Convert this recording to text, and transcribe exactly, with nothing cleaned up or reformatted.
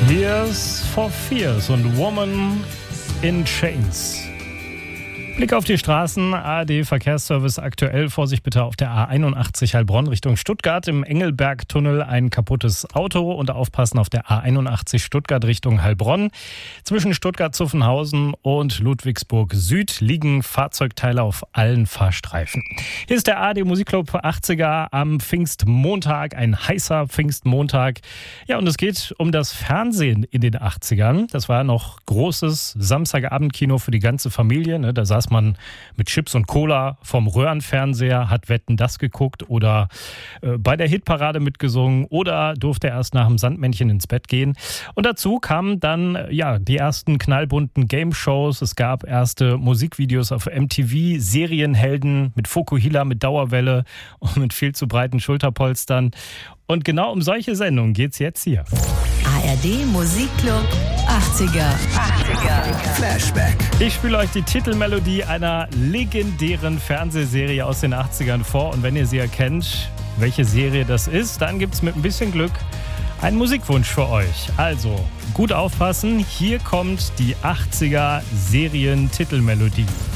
Tears for Fears und Woman in Chains. Blick auf die Straßen, A R D Verkehrsservice aktuell. Vorsicht bitte auf der A einundachtzig Heilbronn Richtung Stuttgart. Im Engelbergtunnel ein kaputtes Auto und aufpassen auf der A einundachtzig Stuttgart Richtung Heilbronn. Zwischen Stuttgart-Zuffenhausen und Ludwigsburg Süd liegen Fahrzeugteile auf allen Fahrstreifen. Hier ist der A R D Musikclub achtziger am Pfingstmontag, ein heißer Pfingstmontag. Ja, und es geht um das Fernsehen in den achtzigern. Das war noch großes Samstagabendkino für die ganze Familie, ne? Da saß man mit Chips und Cola vom Röhrenfernseher, hat Wetten, das geguckt oder äh, bei der Hitparade mitgesungen oder durfte erst nach dem Sandmännchen ins Bett gehen. Und dazu kamen dann ja die ersten knallbunten Game-Shows. Es gab erste Musikvideos auf M T V, Serienhelden mit Fokuhila, mit Dauerwelle und mit viel zu breiten Schulterpolstern. Und genau um solche Sendungen geht's jetzt hier. A R D Musikclub achtziger. achtziger. Flashback. Ich spiele euch die Titelmelodie einer legendären Fernsehserie aus den achtzigern vor. Und wenn ihr sie erkennt, welche Serie das ist, dann gibt's mit ein bisschen Glück einen Musikwunsch für euch. Also, gut aufpassen, hier kommt die achtziger Serien-Titelmelodie.